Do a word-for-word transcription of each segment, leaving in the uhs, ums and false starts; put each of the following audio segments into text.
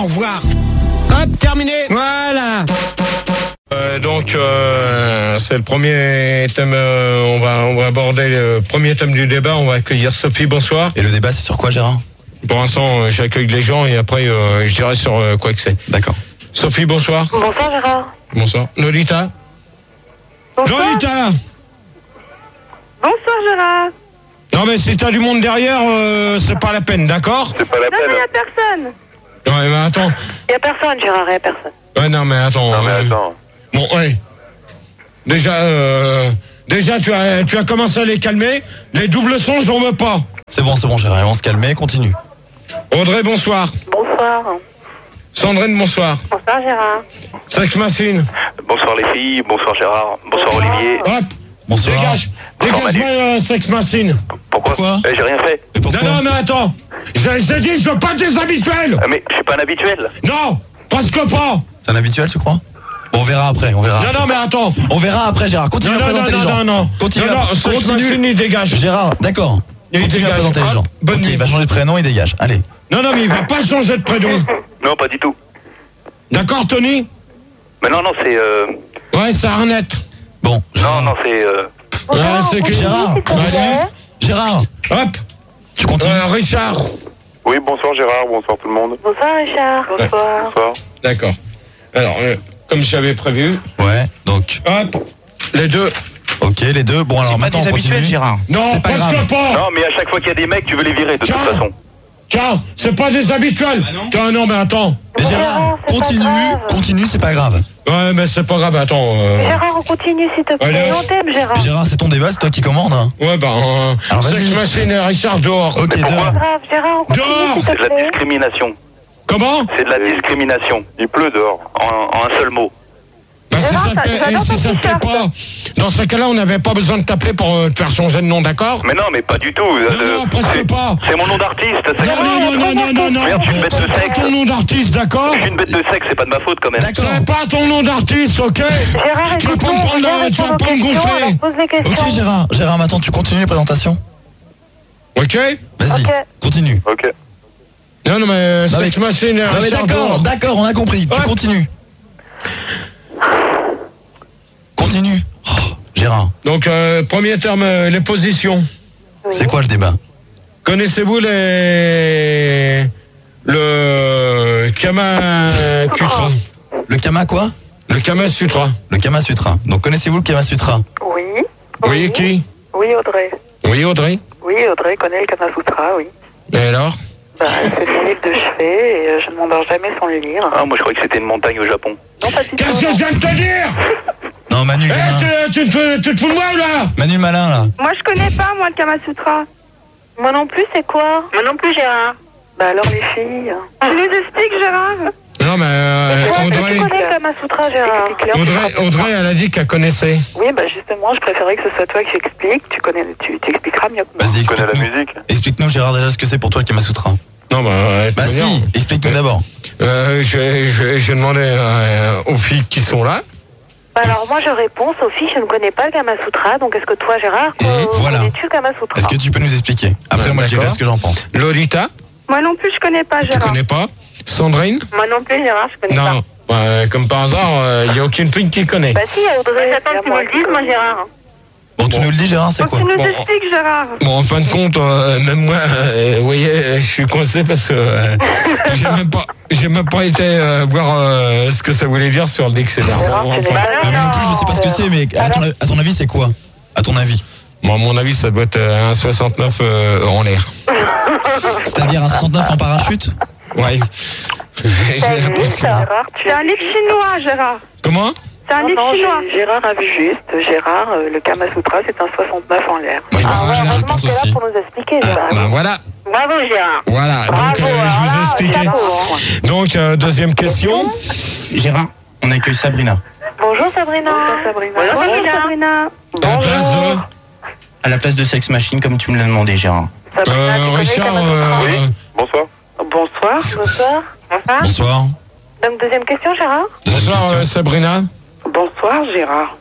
Au revoir. Hop, terminé. Voilà. Euh, donc euh, c'est le premier thème, euh, on va on va aborder le premier thème du débat, on va accueillir Sophie, bonsoir. Et le débat c'est sur quoi, Gérard? Pour l'instant euh, j'accueille les gens et après euh, je dirai sur euh, quoi que c'est. D'accord. Sophie, bonsoir. Bonsoir Gérard. Bonsoir. Lolita. Bonsoir. Lolita. Bonsoir Gérard. Non mais si t'as du monde derrière, euh, c'est pas la peine, d'accord? C'est pas la Non peine. mais y a personne. Ouais mais attends. Y a personne Gérard, y a personne. Ouais non mais attends. Non mais euh, attends. Bon ouais. Déjà euh, déjà tu as tu as commencé à les calmer. Les doubles sons j'en veux pas. C'est bon, c'est bon, Gérard, on se calme, continue. Audrey, bonsoir. Bonsoir. Sandrine, bonsoir. Bonsoir Gérard. Sex Machine. Bonsoir les filles, bonsoir Gérard, bonsoir Olivier. Hop. Bonsoir. Dégage. Bonsoir, Dégage-moi euh, Sex Machine. Pourquoi, Pourquoi eh, J'ai rien fait. Et pourquoi? Non, non, mais attends. J'ai j'ai dit, je veux pas des habituels. Ah, mais je suis pas un habituel. Non, presque pas. C'est un habituel, tu crois? Bon, on verra après, on verra. Non, non, mais attends. On verra après, Gérard. Continue Non, à non, présenter non, les gens. non, non. Continue, Non, à... non, Sex continue. Machine, il dégage. Gérard, d'accord. Il Continue à dégage. présenter les Ah, gens. bonne Ok, nuit. il va changer de prénom, il dégage. Allez. Non, non, mais il va pas changer de prénom. Non, pas du tout. D'accord, Tony? Mais non, non, c'est... Euh... Ouais, c'est Arnett. Bon, Non, Gérard. non, c'est... Euh... Ouais, c'est que... Gérard, continue. Gérard, Hop. tu continues. Euh, Richard. Oui, bonsoir Gérard, bonsoir tout le monde. Bonsoir Richard. Bonsoir. Bonsoir. D'accord. Alors, euh, comme j'avais prévu, Ouais, donc, hop, les deux. ok, les deux. Bon, alors maintenant, on continue. Gérard. Non, C'est pas presque grave. pas. Non, mais à chaque fois qu'il y a des mecs, tu veux les virer de toute Tiens. façon. Tiens, c'est pas des habituels. Tiens, non, mais attends. Mais Gérard, Gérard, c'est pas continue, grave. continue, c'est pas grave. Ouais, mais c'est pas grave, attends. euh, Gérard, on continue s'il te plaît. Allez. On t'aime Gérard. Gérard, c'est ton débat, c'est toi qui commande. Hein. Ouais, bah, euh, Alors, Sex vas-y. Machine et Richard dehors. Ok, Mais deux. pourquoi Grave, Gérard, on continue Dehors. s'il C'est te de la plaît. discrimination. Comment? C'est de la discrimination. Il pleut dehors. En, en un seul mot. Bah, si Gérard, ça te ça- plaît, ça et va si pas ça te plaît t-shirt. pas, dans ce cas-là, on n'avait pas besoin de t'appeler pour euh, te faire changer de nom, d'accord? Mais non, mais pas du tout. Non, non, presque c'est- pas. C'est mon nom d'artiste. c'est- Non, non, non, non, non, non, non. Merde, je suis une bête de C'est pas sexe. ton nom d'artiste, d'accord? Je suis une bête de sexe, c'est pas de ma faute quand même. D'accord. C'est pas ton nom d'artiste, ok? Gérard, Tu vas pas écoute-nous, me prendre, viens tu vas répondre pas aux me questions, gonfler. alors pose les questions. Ok, Gérard, Gérard, maintenant, tu continues les présentations. Ok? Vas-y, Ok. continue. Ok. Non, non, mais euh, Non, mais- Sex Machine et Non, mais Richard d'accord, dehors. d'accord, on a compris. Tu Ouais. continues. Continue. Oh, Gérard, Donc, euh, premier terme, euh, les positions. c'est quoi le débat? Connaissez-vous les... le Kama Sutra? Le Kama quoi? Le Kama Sutra. Le Kama Sutra. Donc connaissez-vous le Kama Sutra? Oui. Oui, qui? Oui, Audrey. Oui, Audrey. Oui, Audrey connaît le Kama Sutra, oui. Et alors? Bah, c'est son livre de chevet et euh, je ne m'endors jamais sans le lire. Ah, moi je croyais que c'était une montagne au Japon. Non, pas du tout. Qu'est-ce que je viens de te dire? Non, Manu, Eh, gamin. tu, tu, te- tu te fous de moi ou là? Manu le malin là. Moi, je connais pas, moi, le Kama Sutra. Moi non plus, c'est quoi? Moi non plus, Gérard. Bah alors, les filles. Tu nous expliques, Gérard? Non, mais euh, Toi, Audrey, tu connais le Kama Sutra, Gérard? Audrey, Audrey, elle a dit qu'elle connaissait. Oui, bah justement, je préférais que ce soit toi qui explique. Tu connais, tu t'expliqueras mieux que moi. Vas-y, Tu connais la explique-nous. musique? Explique-nous, Gérard, déjà ce que c'est pour toi le Kama Sutra. Non, bah, euh, de Bah toute manière, si, explique-nous d'abord. euh, je, vais- je, vais- je vais demander euh, aux filles qui sont là. Bah alors, moi, je réponds, Sophie, je ne connais pas le Kama Sutra. Donc, est-ce que toi, Gérard, euh, Voilà. connais-tu le Kama Sutra? Est-ce que tu peux nous expliquer? Après, Ouais, moi, je dirai d'accord. ce que j'en pense. Lolita, Moi non plus, je connais pas, tu Gérard. connais pas? Sandrine? Moi non plus, Gérard, je connais Non. Bah, comme par hasard, il n'y a aucune fille qui connaît. Bah si, Audrey. J'attends que tu me le dises, moi, Gérard. Bon, tu nous le dis, Gérard, c'est quoi? Tu nous Bon. expliques, Gérard. Bon, en fin de compte, euh, même moi, euh, vous voyez, je suis coincé parce que euh, j'ai même pas, j'ai même pas été euh, voir euh, ce que ça voulait dire sur le dictionnaire. Gérard, Bon, tu enfin, n'es pas Euh, moi non plus, je sais pas ce que c'est, mais à ton, à ton avis, c'est quoi? À ton avis? bon, à mon avis, ça doit être euh, un soixante-neuf euh, en l'air. C'est-à-dire un soixante-neuf en parachute? Ouais. J'ai l'impression. Gérard, tu C'est un livre chinois, Gérard. Comment? C'est un Non, livre non, chinois. Gé- Gérard a vu juste. Gérard, euh, le Kama Sutra, c'est un soixante-neuf en l'air. Moi, je pense, Ah, je, je heureusement pense que t'es là aussi. pour nous expliquer, Ah, Gérard. ben voilà. Bravo, Gérard. Voilà. Donc, Bravo, euh, je vous ai alors là, expliqué. chapeau, hein. Donc, euh, deuxième question. Gérard, on accueille Sabrina. Bonjour, Sabrina. Bonjour, Sabrina. Bonjour, Sabrina. À la place de... À la place de Sex Machine, comme tu me l'as demandé, Gérard. Sabrina, Euh, tu connais Richard, Kama Sutra? euh, Oui, bonsoir. Bonsoir. Bonsoir. Bonsoir. Bonsoir. Donc, deuxième question, Gérard. Deuxième bonsoir question. euh, Sabrina. Bonsoir, Gérard.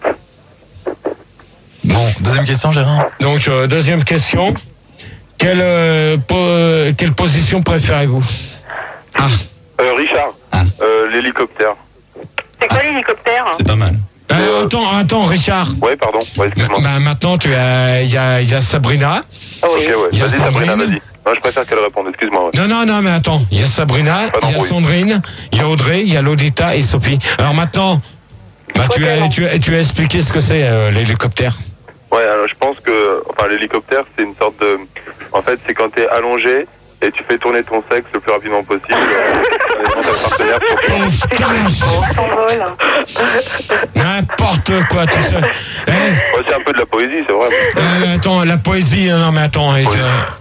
Bon, deuxième question, Gérard. Donc, euh, deuxième question. Quelle, euh, po- quelle position préférez-vous? Ah, Euh, Richard, Ah. euh, l'hélicoptère. C'est quoi l'hélicoptère? C'est pas mal. Euh, attends, attends, Richard. Ouais, pardon. Ouais, excuse-moi. Bah, maintenant, tu as, il y a, il y a Sabrina. Ok, ouais. Il y a Vas-y, Sabrina, Sandrine. vas-y. Non, je préfère qu'elle réponde, excuse-moi. Ouais. Non, non, non, mais attends. Il y a Sabrina, Pas il y a d'embrouille. Sandrine, il y a Audrey, il y a Lolita et Sophie. Alors maintenant, bah, tu, as, tu, as, tu as expliqué ce que c'est euh, l'hélicoptère. Ouais, alors je pense que, enfin, l'hélicoptère, c'est une sorte de, en fait, c'est quand t'es allongé et tu fais tourner ton sexe le plus rapidement possible. euh, dans les partenaires pour que- On s'envole. N'importe quoi, tout ça. Eh, Ouais, c'est un peu de la poésie, c'est vrai. euh, attends, la poésie, non, mais attends. et, euh,